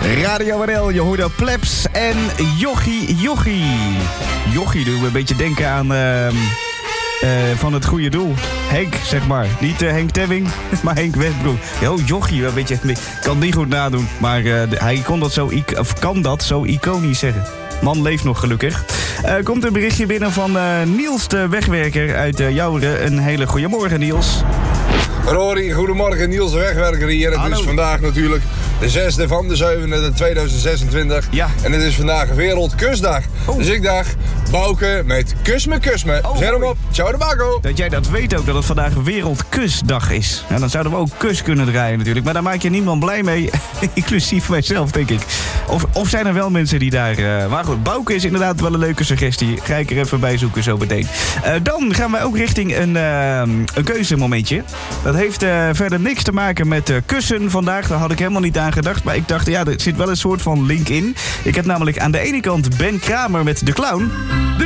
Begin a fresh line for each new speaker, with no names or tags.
Radio NL, je hoorde Plebs en Jochie. Jochie doet me een beetje denken aan van het goede doel. Henk, zeg maar. Niet Henk Temming, maar Henk Westbroek. Jochie, een beetje. Ik kan het niet goed nadoen, maar hij kon dat kan dat zo iconisch zeggen. Man leeft nog gelukkig. Komt een berichtje binnen van Niels de Wegwerker uit Jouweren. Een hele goede morgen, Niels.
Rory, goedemorgen, Niels de Wegwerker hier. Het
Hallo.
is vandaag natuurlijk de 6e van de 7e, 2026.
Ja.
En het is vandaag Wereldkusdag.
Oh.
Dus ik dacht, Bouke met Kus me.
Oh,
Zet hem op, ciao de bako.
Dat jij dat weet ook, dat het vandaag Wereldkusdag is. Nou, dan zouden we ook kus kunnen draaien natuurlijk. Maar daar maak je niemand blij mee, inclusief mijzelf, denk ik. Of zijn er wel mensen die daar... Maar goed, Bouke is inderdaad wel een leuke suggestie. Ga ik er even bij zoeken zo meteen. Dan gaan we ook richting een keuzemomentje. Dat heeft verder niks te maken met kussen vandaag. Daar had ik helemaal niet aan gedacht. Maar ik dacht, ja, er zit wel een soort van link in. Ik heb namelijk aan de ene kant Ben Kramer met De Clown.